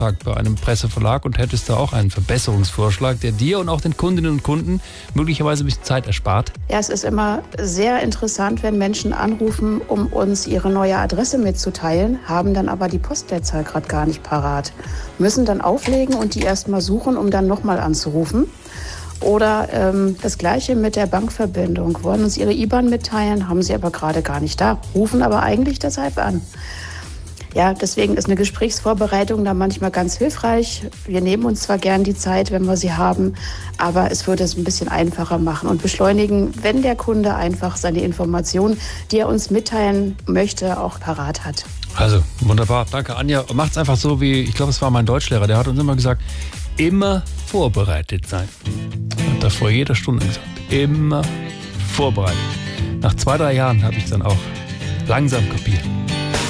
bei einem Presseverlag und hättest da auch einen Verbesserungsvorschlag, der dir und auch den Kundinnen und Kunden möglicherweise ein bisschen Zeit erspart? Ja, es ist immer sehr interessant, wenn Menschen anrufen, um uns ihre neue Adresse mitzuteilen, haben dann aber die Postleitzahl gerade gar nicht parat. Müssen dann auflegen und die erst mal suchen, um dann nochmal anzurufen. Oder das Gleiche mit der Bankverbindung. Wollen uns ihre IBAN mitteilen, haben sie aber gerade gar nicht da, rufen aber eigentlich deshalb an. Ja, deswegen ist eine Gesprächsvorbereitung da manchmal ganz hilfreich. Wir nehmen uns zwar gern die Zeit, wenn wir sie haben, aber es würde es ein bisschen einfacher machen und beschleunigen, wenn der Kunde einfach seine Informationen, die er uns mitteilen möchte, auch parat hat. Also, wunderbar. Danke, Anja. Macht's einfach so wie, ich glaube, es war mein Deutschlehrer, der hat uns immer gesagt, immer vorbereitet sein. Hat er vor jeder Stunde gesagt. Immer vorbereitet. Nach 2-3 Jahren habe ich es dann auch langsam kapiert.